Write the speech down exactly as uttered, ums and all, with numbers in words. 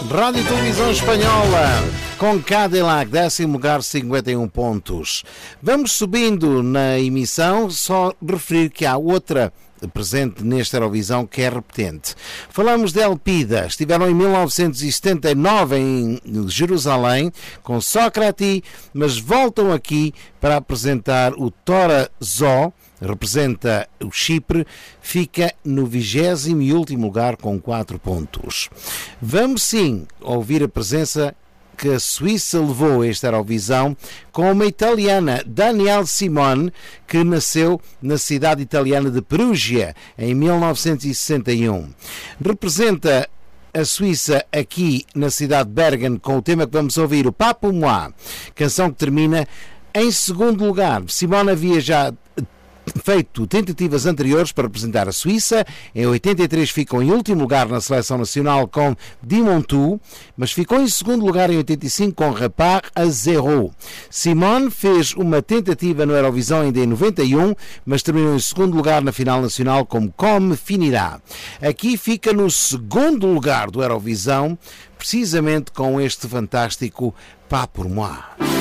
Rádio e Televisão Espanhola, com Cadillac, décimo lugar, cinquenta e um pontos. Vamos subindo na emissão, só referir que há outra presente nesta Eurovisão que é repetente. Falamos de Elpida, estiveram em mil novecentos e setenta e nove em Jerusalém com Sócrates, mas voltam aqui para apresentar o Tora Zó, representa o Chipre, fica no vigésimo e último lugar com quatro pontos. Vamos sim ouvir a presença que a Suíça levou a esta Eurovisão com uma italiana, Danielle Simone, que nasceu na cidade italiana de Perugia em mil novecentos e sessenta e um. Representa a Suíça aqui na cidade de Bergen com o tema que vamos ouvir, o Papo Moi, canção que termina em segundo lugar. Simone havia já feito tentativas anteriores para representar a Suíça. Em oitenta e três ficou em último lugar na seleção nacional com Dimontu, mas ficou em segundo lugar em oitenta e cinco com Repart a Zero. Simone fez uma tentativa no Eurovisão ainda em noventa e um, mas terminou em segundo lugar na final nacional com Comme Finirá. Aqui fica no segundo lugar do Eurovisão, precisamente com este fantástico Pas pour moi.